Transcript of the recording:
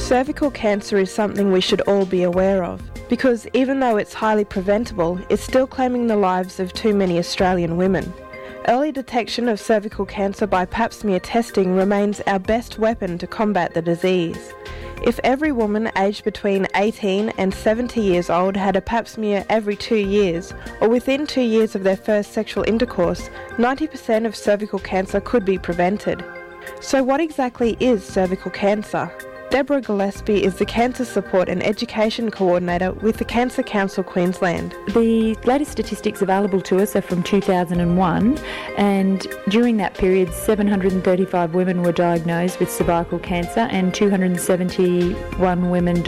Cervical cancer is something we should all be aware of, because even though it's highly preventable, it's still claiming the lives of too many Australian women. Early detection of cervical cancer by pap smear testing remains our best weapon to combat the disease. If every woman aged between 18 and 70 years old had a pap smear every 2 years, or within 2 years of their first sexual intercourse, 90% of cervical cancer could be prevented. So what exactly is cervical cancer? Deborah Gillespie is the Cancer Support and Education Coordinator with the Cancer Council Queensland. The latest statistics available to us are from 2001, and during that period 735 women were diagnosed with cervical cancer and 271 women